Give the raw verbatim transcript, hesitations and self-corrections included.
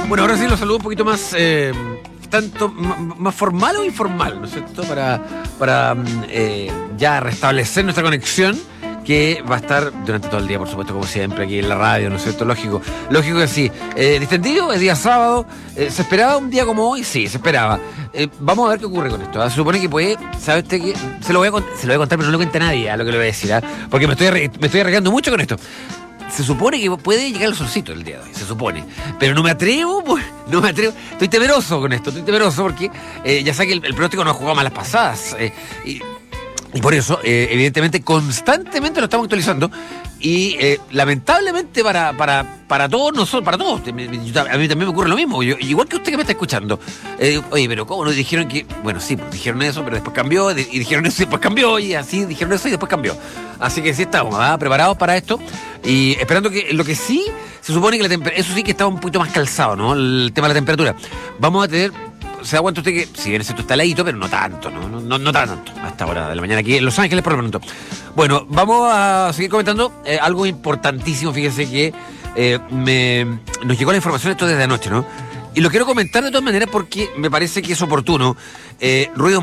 Bueno, ahora sí lo saludo un poquito más, eh, tanto m- más formal o informal, ¿no es cierto? Para, para eh, ya restablecer nuestra conexión, que va a estar durante todo el día, por supuesto, como siempre, aquí en la radio, ¿no es cierto? Lógico, lógico que sí. Eh, distendido, es día sábado. Eh, ¿Se esperaba un día como hoy? Sí, se esperaba. Eh, vamos a ver qué ocurre con esto. ¿Ah? Se supone que puede, ¿sabe usted qué? Se lo voy a, cont- se lo voy a contar, pero no le cuente a nadie a lo que le voy a decir, ¿ah? Porque me estoy, arre- me estoy arreglando mucho con esto. Se supone que puede llegar el solcito el día de hoy, se supone. Pero no me atrevo, pues, no me atrevo. Estoy temeroso con esto, estoy temeroso porque eh, ya sé que el, el pronóstico no ha jugado malas pasadas. Eh, y, y por eso, eh, evidentemente, constantemente lo estamos actualizando. Y eh, lamentablemente para, para, para todos nosotros, para todos, a mí también me ocurre lo mismo. Yo, igual que usted que me está escuchando. Eh, oye, pero ¿cómo no dijeron que...? Bueno, sí, pues dijeron eso, pero después cambió, y dijeron eso y después cambió, y así dijeron eso y después cambió. Así que sí estamos, ¿verdad? Preparados para esto. Y esperando que lo que sí, se supone que la temperatura, eso sí que está un poquito más calzado, ¿no? El tema de la temperatura. Vamos a tener... ¿Se da cuenta usted que, si bien es cierto, está heladito, pero no tanto, ¿no? No, no, no tanto, hasta ahora de la mañana aquí en Los Ángeles, por lo pronto. Bueno, vamos a seguir comentando eh, algo importantísimo, fíjese que eh, me, nos llegó la información esto desde anoche, ¿no? Y lo quiero comentar de todas maneras porque me parece que es oportuno. Eh, ruidos